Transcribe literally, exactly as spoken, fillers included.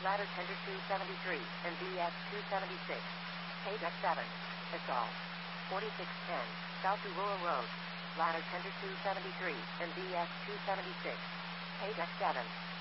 Ladder Tender two seventy-three and B S two seventy-six. Page X seven. Assault. forty-six ten. South Aurora Road. Ladder Tender two seventy-three and B S two seventy-six. Page X seven.